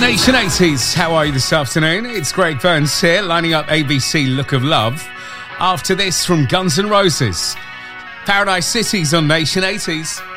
Nation 80s, how are you this afternoon? It's Greg Burns here, lining up ABC Look of Love. After this, from Guns N' Roses, Paradise City's on Nation 80s.